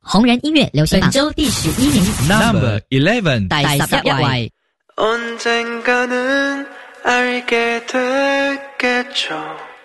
红人音乐流行榜本周第11名 Number 11 第11位 언젠가는 알게 되겠죠